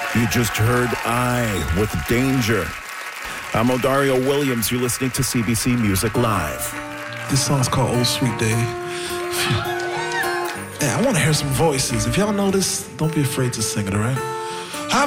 You just heard I with Danger. I'm Odario Williams. You're listening to CBC Music Live. This song's called Old Sweet Day. Hey, I want to hear some voices. If y'all know this, don't be afraid to sing it, all right?